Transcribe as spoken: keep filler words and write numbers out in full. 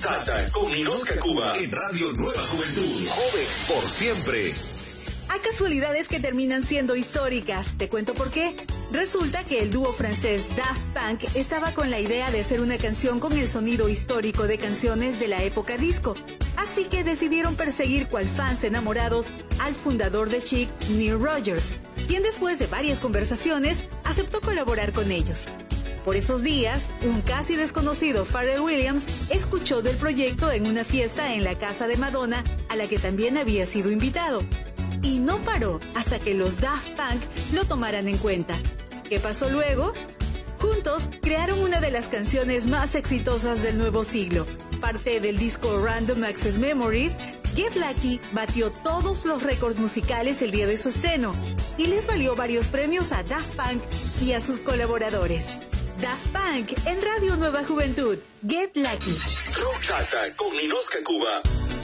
Rocata con Ninosca Cuba en Radio Nueva Juventud. Joven por siempre. Hay casualidades que terminan siendo históricas. Te cuento por qué. Resulta que el dúo francés Daft Punk estaba con la idea de hacer una canción con el sonido histórico de canciones de la época disco. Así que decidieron perseguir cual fans enamorados al fundador de Chic, Neil Rogers, quien después de varias conversaciones aceptó colaborar con ellos. Por esos días, un casi desconocido Pharrell Williams escuchó del proyecto en una fiesta en la casa de Madonna, a la que también había sido invitado. Y no paró hasta que los Daft Punk lo tomaran en cuenta. ¿Qué pasó luego? Juntos crearon una de las canciones más exitosas del nuevo siglo. Parte del disco Random Access Memories, Get Lucky batió todos los récords musicales el día de su estreno y les valió varios premios a Daft Punk y a sus colaboradores. Daft Punk en Radio Nueva Juventud. Get Lucky. Rocata con Ninosca Cuba.